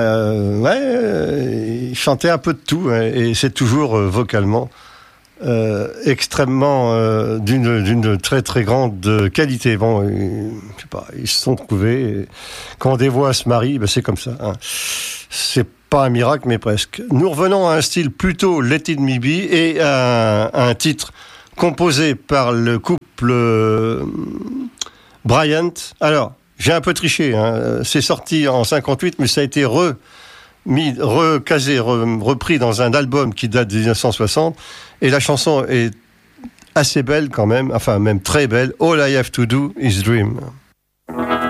Il chantait un peu de tout, hein, et c'est toujours vocalement extrêmement d'une très très grande qualité. Bon, je sais pas, ils se sont trouvés. Et quand des voix se marient, ben c'est comme ça. Hein. C'est pas un miracle, mais presque. Nous revenons à un style plutôt Let It Me Be et à un titre composé par le couple Bryant. Alors, j'ai un peu triché. Hein. C'est sorti en 58, mais ça a été repris dans un album qui date de 1960. Et la chanson est assez belle quand même, enfin même très belle. All I Have to Do is Dream.